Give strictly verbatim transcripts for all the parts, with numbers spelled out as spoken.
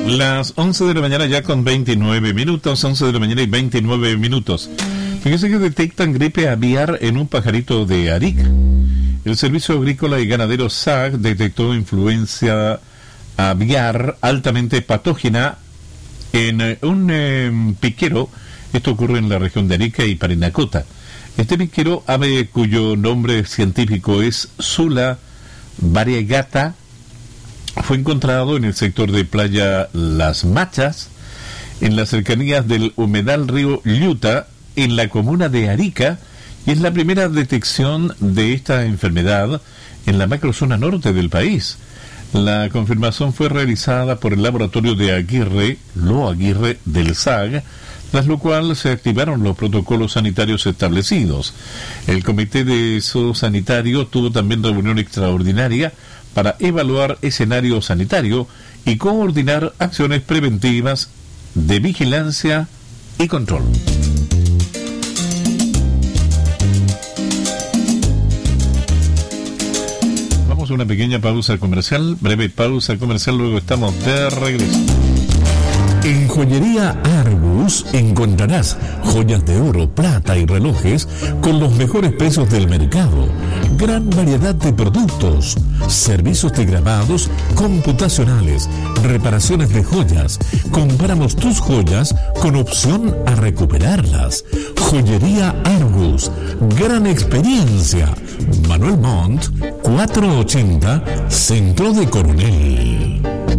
Las once de la mañana ya con veintinueve minutos, once de la mañana y veintinueve minutos. Fíjense que detectan gripe aviar en un pajarito de Arica. El Servicio Agrícola y Ganadero S A C detectó influencia aviar altamente patógena en eh, un eh, piquero. Esto ocurre en la región de Arica y Parinacota. Este piquero, ave cuyo nombre científico es Sula variegata, fue encontrado en el sector de Playa Las Machas, en las cercanías del humedal río Lluta, en la comuna de Arica, y es la primera detección de esta enfermedad en la macrozona norte del país. La confirmación fue realizada por el laboratorio de Aguirre, Lo Aguirre del S A G, tras lo cual se activaron los protocolos sanitarios establecidos. El Comité de Zoosanitario tuvo también reunión extraordinaria para evaluar escenario sanitario y coordinar acciones preventivas de vigilancia y control. Vamos a una pequeña pausa comercial, breve pausa comercial, luego estamos de regreso. En Joyería Argus encontrarás joyas de oro, plata y relojes con los mejores precios del mercado. Gran variedad de productos, servicios de grabados computacionales, reparaciones de joyas. Compramos tus joyas con opción a recuperarlas. Joyería Argus, gran experiencia. Manuel Montt, cuatrocientos ochenta, Centro de Coronel.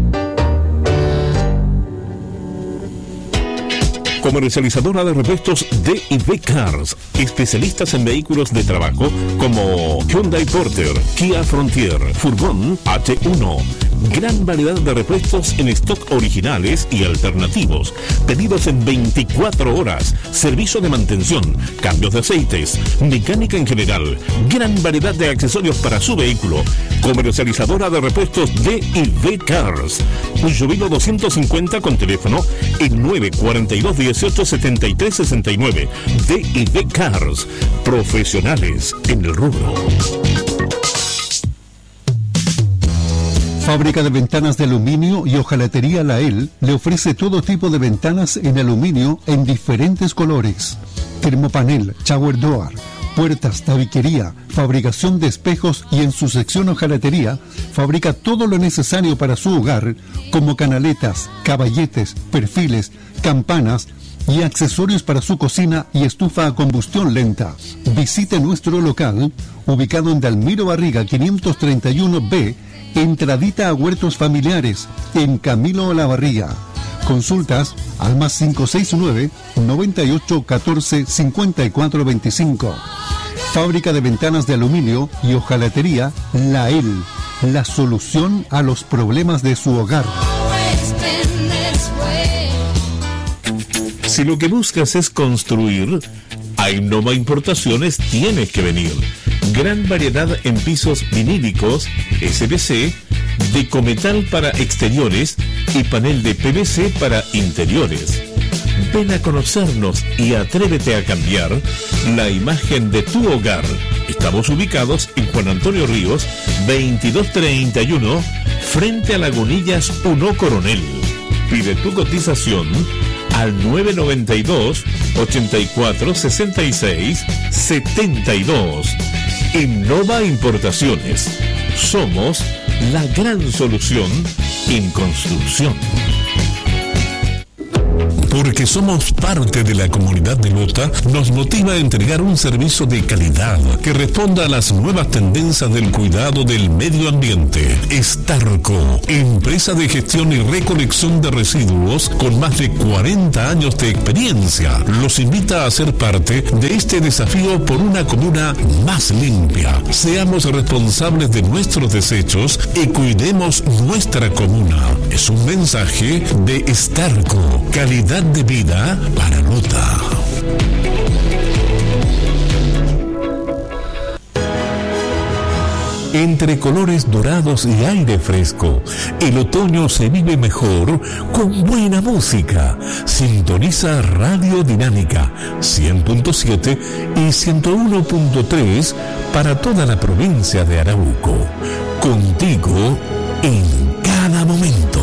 Comercializadora de repuestos D y B Cars, especialistas en vehículos de trabajo como Hyundai Porter, Kia Frontier, Furgón H uno. Gran variedad de repuestos en stock originales y alternativos. Pedidos en veinticuatro horas. Servicio de mantención, cambios de aceites, mecánica en general. Gran variedad de accesorios para su vehículo. Comercializadora de repuestos D y B Cars. Llovino doscientos cincuenta con teléfono en nueve cuarenta y dos dieciocho setenta y tres sesenta y nueve. D y B Cars. Profesionales en el rubro. Fábrica de Ventanas de Aluminio y Hojalatería Lael le ofrece todo tipo de ventanas en aluminio en diferentes colores. Termopanel, shower door, puertas, tabiquería, fabricación de espejos y en su sección hojalatería fabrica todo lo necesario para su hogar como canaletas, caballetes, perfiles, campanas y accesorios para su cocina y estufa a combustión lenta. Visite nuestro local ubicado en Dalmiro Barriga quinientos treinta y uno B, entradita a Huertos Familiares, en Camilo Olavarría. Consultas al más cinco seis nueve, noventa y ocho, catorce, cincuenta y cuatro veinticinco. Fábrica de Ventanas de Aluminio y Hojalatería Lael, la solución a los problemas de su hogar. Si lo que buscas es construir, a Innova Importaciones tienes que venir. Gran variedad en pisos vinílicos, S V C, de cometal para exteriores y panel de P V C para interiores. Ven a conocernos y atrévete a cambiar la imagen de tu hogar. Estamos ubicados en Juan Antonio Ríos, veintidós treinta y uno, frente a Lagunillas uno Coronel. Pide tu cotización al nueve noventa y dos, ochenta y cuatro, sesenta y seis, setenta y dos. Innova Importaciones. Somos la gran solución en construcción. Porque somos parte de la comunidad de Lota, nos motiva a entregar un servicio de calidad que responda a las nuevas tendencias del cuidado del medio ambiente. Estarco, empresa de gestión y recolección de residuos con más de cuarenta años de experiencia, los invita a ser parte de este desafío por una comuna más limpia. Seamos responsables de nuestros desechos y cuidemos nuestra comuna. Es un mensaje de Estarco, calidad de vida para Lota. Entre colores dorados y aire fresco, el otoño se vive mejor con buena música. Sintoniza Radio Dinámica cien punto siete y ciento uno punto tres para toda la provincia de Arauco. Contigo en cada momento.